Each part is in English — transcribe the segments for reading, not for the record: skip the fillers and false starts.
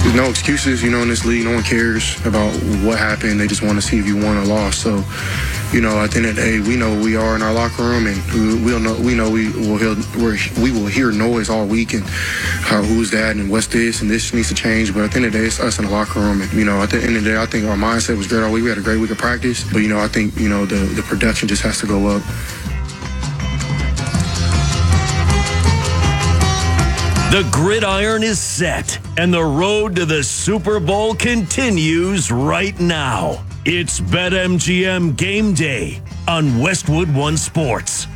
There's no excuses, in this league. No one cares about what happened. They just want to see if you won or lost. So, at the end of the day, we know who we are in our locker room, and we will hear noise all week and who's that and what's this and this needs to change. But at the end of the day, it's us in the locker room. And, at the end of the day, I think our mindset was great all week. We had a great week of practice. But, I think, the production just has to go up. The gridiron is set, and the road to the Super Bowl continues right now. It's BetMGM Game Day on Westwood One Sports.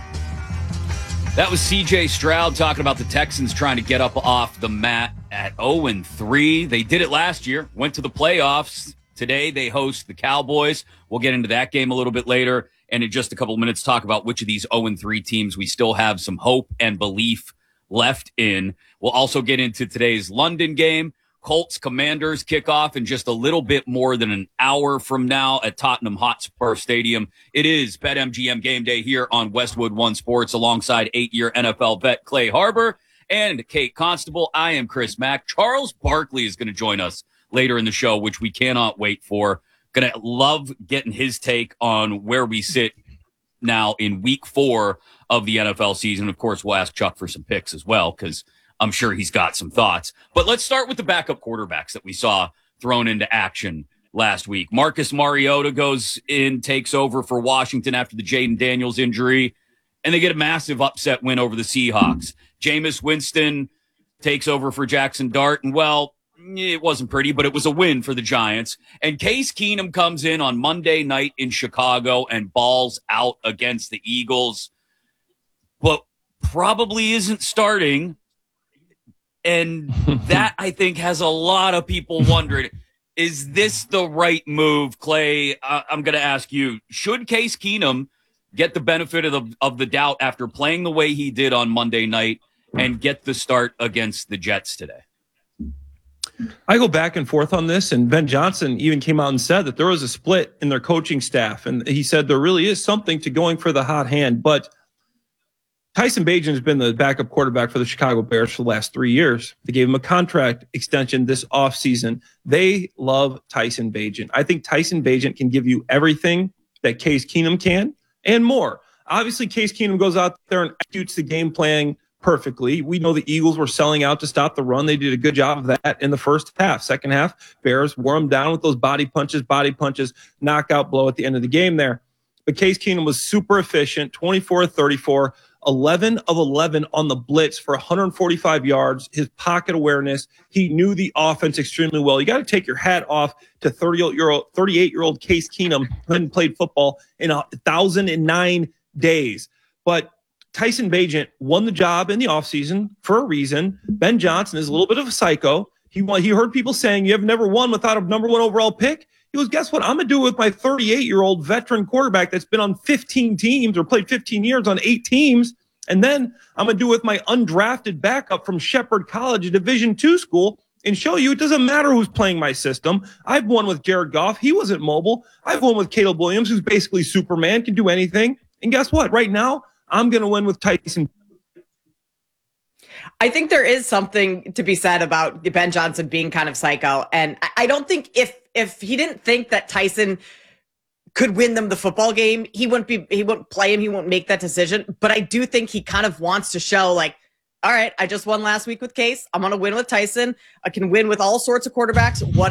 That was C.J. Stroud talking about the Texans trying to get up off the mat at 0-3. They did it last year, went to the playoffs. Today they host the Cowboys. We'll get into that game a little bit later, and in just a couple of minutes talk about which of these 0-3 teams we still have some hope and belief left in. We'll also get into today's London game. Colts Commanders kick off in just a little bit more than an hour from now at Tottenham Hotspur Stadium. It is BetMGM Game Day here on Westwood One Sports alongside 8-year NFL vet Clay Harbor and Kate Constable. I am Chris Mack. Charles Barkley is going to join us later in the show, which we cannot wait for. Going to love getting his take on where we sit now in week 4 of the NFL season. Of course, we'll ask Chuck for some picks as well, because I'm sure he's got some thoughts. But let's start with the backup quarterbacks that we saw thrown into action last week. Marcus Mariota goes in, takes over for Washington after the Jaden Daniels injury, and they get a massive upset win over the Seahawks. Jameis Winston takes over for Jackson Dart, and well, it wasn't pretty, but it was a win for the Giants. And Case Keenum comes in on Monday night in Chicago and balls out against the Eagles, but probably isn't starting. And that, I think, has a lot of people wondering, is this the right move? Clay, I'm going to ask you, should Case Keenum get the benefit of the doubt after playing the way he did on Monday night and get the start against the Jets today? I go back and forth on this, and Ben Johnson even came out and said that there was a split in their coaching staff, and he said there really is something to going for the hot hand. But Tyson Bagent has been the backup quarterback for the Chicago Bears for the last 3 years. They gave him a contract extension this offseason. They love Tyson Bagent. I think Tyson Bagent can give you everything that Case Keenum can and more. Obviously, Case Keenum goes out there and executes the game plan perfectly. We know the Eagles were selling out to stop the run. They did a good job of that in the first half. Second half, Bears wore them down with those body punches, knockout blow at the end of the game there. But Case Keenum was super efficient, 24-34, 11 of 11 on the blitz for 145 yards. His pocket awareness, he knew the offense extremely well. You got to take your hat off to 38-year-old Case Keenum, who hadn't played football in 1,009 days. But Tyson Bagent won the job in the offseason for a reason. Ben Johnson is a little bit of a psycho. He heard people saying, you have never won without a number 1 overall pick. He goes, guess what? I'm going to do it with my 38-year-old veteran quarterback that's been on 15 teams or played 15 years on 8 teams. And then I'm going to do it with my undrafted backup from Shepherd College, a Division II school, and show you it doesn't matter who's playing my system. I've won with Jared Goff. He wasn't mobile. I've won with Caleb Williams, who's basically Superman, can do anything. And guess what? Right now, I'm going to win with Tyson. I think there is something to be said about Ben Johnson being kind of psycho. And I don't think if he didn't think that Tyson could win them the football game, he wouldn't play him. He won't make that decision. But I do think he kind of wants to show, like, all right, I just won last week with Case. I'm going to win with Tyson. I can win with all sorts of quarterbacks. What